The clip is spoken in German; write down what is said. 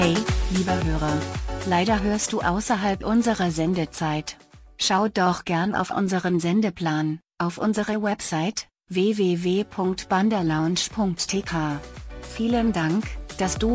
Hey, lieber Hörer. Leider hörst du außerhalb unserer Sendezeit. Schau doch gern auf unseren Sendeplan, auf unsere Website, www.banderlounge.tk. Vielen Dank, dass du